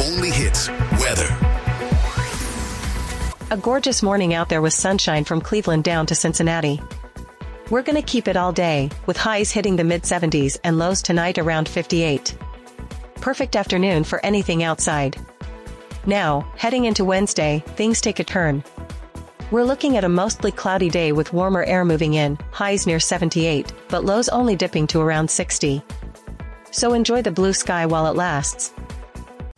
only hits weather. A gorgeous morning out there with sunshine from Cleveland down to Cincinnati. We're gonna keep it all day, with highs hitting the mid-70s and lows tonight around 58. Perfect afternoon for anything outside. Now, heading into Wednesday, things take a turn. We're looking at a mostly cloudy day with warmer air moving in, highs near 78, but lows only dipping to around 60. So enjoy the blue sky while it lasts.